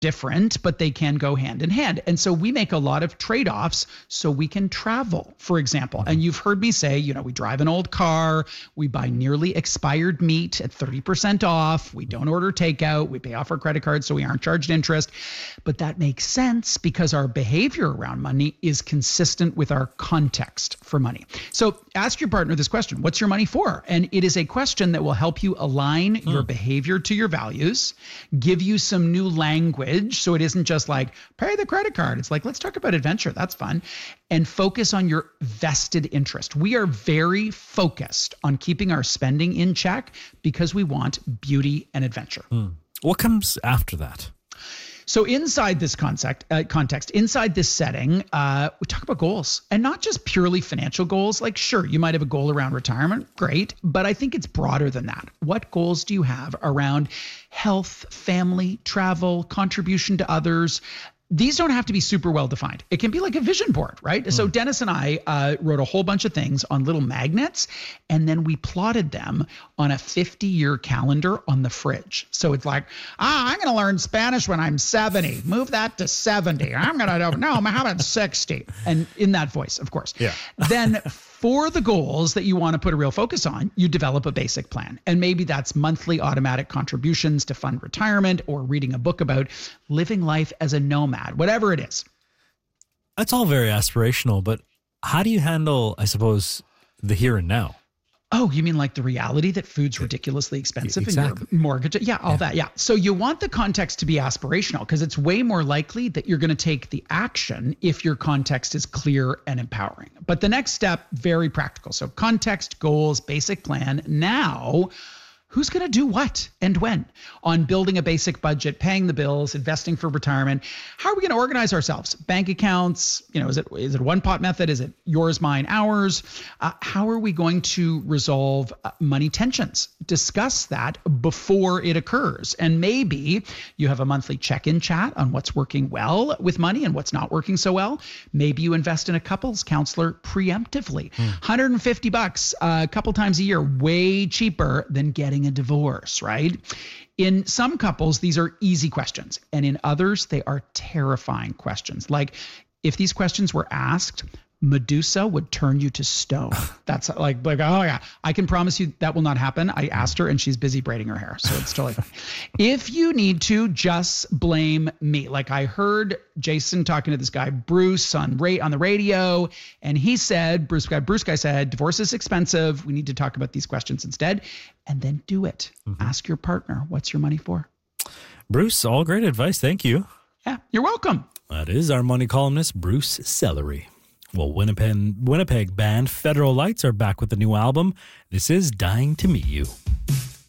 different, but they can go hand in hand. And so we make a lot of trade-offs so we can travel, for example. And you've heard me say, we drive an old car, we buy nearly expired meat at 30% off, we don't order takeout, we pay off our credit card so we aren't charged interest. But that makes sense because our behavior around money is consistent with our context for money. So ask your partner this question: what's your money for? And it is a question that will help you align your behavior to your values, give you some new language. So it isn't just like pay the credit card. It's like, let's talk about adventure. That's fun. And focus on your vested interest. We are very focused on keeping our spending in check because we want beauty and adventure. What comes after that? So inside this context, inside this setting, we talk about goals, and not just purely financial goals. Like, sure, you might have a goal around retirement. Great. But I think it's broader than that. What goals do you have around health, family, travel, contribution to others? These don't have to be super well defined. It can be like a vision board, right? So Dennis and I wrote a whole bunch of things on little magnets, and then we plotted them on a 50-year calendar on the fridge. So it's like, I'm going to learn Spanish when I'm 70. Move that to 70. I'm going to, no, how about 60? And in that voice, of course. Yeah. Then for the goals that you want to put a real focus on, you develop a basic plan. And maybe that's monthly automatic contributions to fund retirement, or reading a book about living life as a nomad, whatever it is. That's all very aspirational, but how do you handle, I suppose, the here and now? Oh, you mean like the reality that food's ridiculously expensive Exactly. and your mortgage? Yeah, all that. Yeah. So you want the context to be aspirational because it's way more likely that you're going to take the action if your context is clear and empowering. But the next step, very practical. So context, goals, basic plan. Now, who's going to do what and when on building a basic budget, paying the bills, investing for retirement? How are we going to organize ourselves? Bank accounts, is it a one pot method? Is it yours, mine, ours? How are we going to resolve money tensions? Discuss that before it occurs. And maybe you have a monthly check-in chat on what's working well with money and what's not working so well. Maybe you invest in a couples counselor preemptively. $150 a couple times a year, way cheaper than getting a divorce, right? In some couples, these are easy questions, and in others, they are terrifying questions. Like, if these questions were asked, Medusa would turn you to stone. That's like, oh yeah, I can promise you that will not happen. I asked her and she's busy braiding her hair. So it's totally fine. If you need to, just blame me. Like, I heard Jason talking to this guy, Bruce, on the radio, and he said, Bruce guy said, divorce is expensive. We need to talk about these questions instead. And then do it. Ask your partner, what's your money for? Bruce, all great advice. Thank you. Yeah, you're welcome. That is our money columnist, Bruce Celery. Well, Winnipeg band Federal Lights are back with a new album. This is Dying to Meet You.